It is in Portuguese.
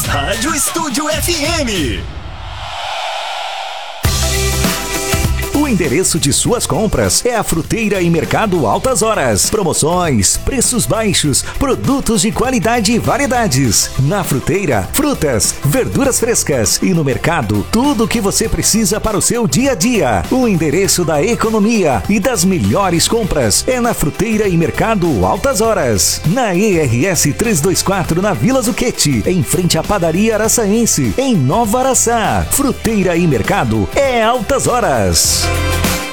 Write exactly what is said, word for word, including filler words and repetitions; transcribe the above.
Rádio Estúdio F M. O endereço de suas compras é a Fruteira e Mercado Altas Horas. Promoções, preços baixos, produtos de qualidade e variedades. Na Fruteira, frutas, verduras frescas e no mercado, tudo o que você precisa para o seu dia a dia. O endereço da economia e das melhores compras é na Fruteira e Mercado Altas Horas. Na E R S trezentos e vinte e quatro, na Vila Zucchetti, em frente à Padaria Araçaense, em Nova Araçá. Fruteira e Mercado é Altas Horas.